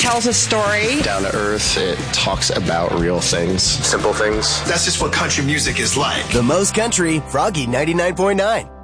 tells a story. Down to earth, it talks about real things. Simple things. That's just what country music is like. The most country, Froggy 99.9.